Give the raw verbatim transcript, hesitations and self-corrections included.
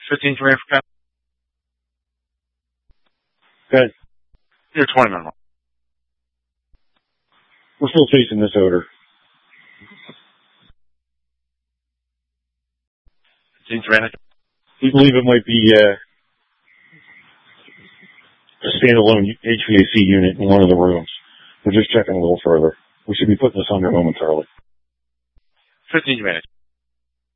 fifteen to for Ken. Good. You're twenty minutes. We're still chasing this odor. fifteen to We believe it might be uh, a standalone H V A C unit in one of the rooms. We're just checking a little further. We should be putting this under momentarily. fifteen to